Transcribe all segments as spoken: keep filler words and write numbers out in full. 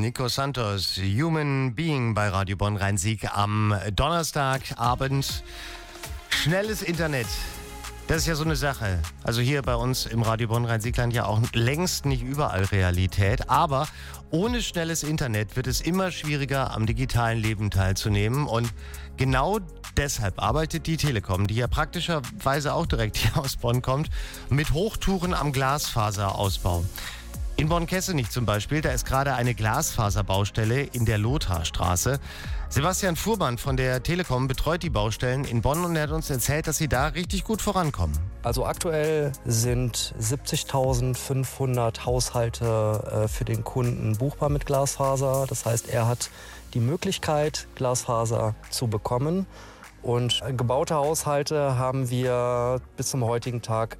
Nico Santos, Human Being bei Radio Bonn Rhein-Sieg am Donnerstagabend. Schnelles Internet, das ist ja so eine Sache. Also hier bei uns im Radio Bonn Rhein-Siegland ja auch längst nicht überall Realität. Aber ohne schnelles Internet wird es immer schwieriger, am digitalen Leben teilzunehmen. Und genau deshalb arbeitet die Telekom, die ja praktischerweise auch direkt hier aus Bonn kommt, mit Hochtouren am Glasfaserausbau. In Bonn-Kessenich zum Beispiel, da ist gerade eine Glasfaserbaustelle in der Lotharstraße. Sebastian Fuhrmann von der Telekom betreut die Baustellen in Bonn und er hat uns erzählt, dass sie da richtig gut vorankommen. Also aktuell sind siebzigtausendfünfhundert Haushalte äh, für den Kunden buchbar mit Glasfaser. Das heißt, er hat die Möglichkeit, Glasfaser zu bekommen. Und gebaute Haushalte haben wir bis zum heutigen Tag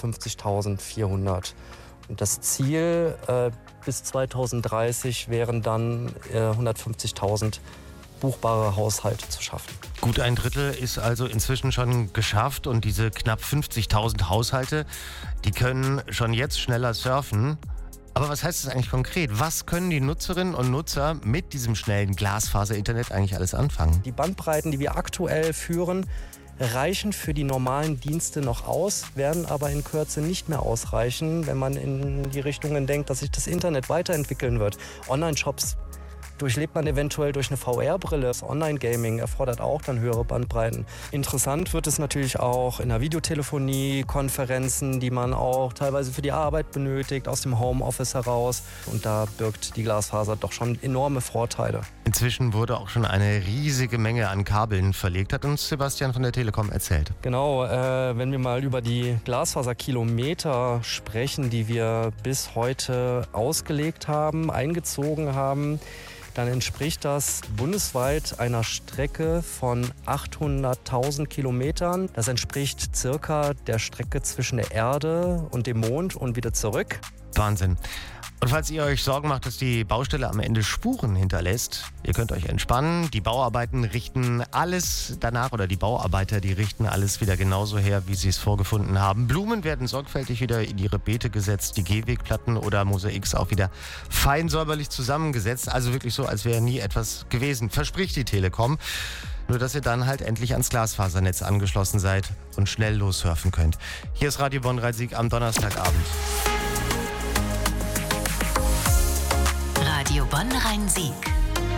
einundfünfzigtausendvierhundert. Und das Ziel äh, bis zweitausenddreißig wären dann äh, hundertfünfzigtausend buchbare Haushalte zu schaffen. Gut ein Drittel ist also inzwischen schon geschafft und diese knapp fünfzigtausend Haushalte, die können schon jetzt schneller surfen. Aber was heißt das eigentlich konkret? Was können die Nutzerinnen und Nutzer mit diesem schnellen Glasfaser-Internet eigentlich alles anfangen? Die Bandbreiten, die wir aktuell führen, reichen für die normalen Dienste noch aus, werden aber in Kürze nicht mehr ausreichen, wenn man in die Richtungen denkt, dass sich das Internet weiterentwickeln wird. Online-Shops durchlebt man eventuell durch eine V R-Brille. Das Online-Gaming erfordert auch dann höhere Bandbreiten. Interessant wird es natürlich auch in der Videotelefonie, Konferenzen, die man auch teilweise für die Arbeit benötigt, aus dem Homeoffice heraus. Und da birgt die Glasfaser doch schon enorme Vorteile. Inzwischen wurde auch schon eine riesige Menge an Kabeln verlegt, hat uns Sebastian von der Telekom erzählt. Genau, äh, wenn wir mal über die Glasfaserkilometer sprechen, die wir bis heute ausgelegt haben, eingezogen haben, dann entspricht das bundesweit einer Strecke von achthunderttausend Kilometern. Das entspricht circa der Strecke zwischen der Erde und dem Mond und wieder zurück. Wahnsinn. Und falls ihr euch Sorgen macht, dass die Baustelle am Ende Spuren hinterlässt, ihr könnt euch entspannen. Die Bauarbeiten richten alles danach, oder die Bauarbeiter, die richten alles wieder genauso her, wie sie es vorgefunden haben. Blumen werden sorgfältig wieder in ihre Beete gesetzt, die Gehwegplatten oder Mosaiks auch wieder fein säuberlich zusammengesetzt. Also wirklich so, als wäre nie etwas gewesen, verspricht die Telekom. Nur, dass ihr dann halt endlich ans Glasfasernetz angeschlossen seid und schnell lossurfen könnt. Hier ist Radio Bonn Rhein-Sieg am Donnerstagabend. Radio Bonn Rhein-Sieg.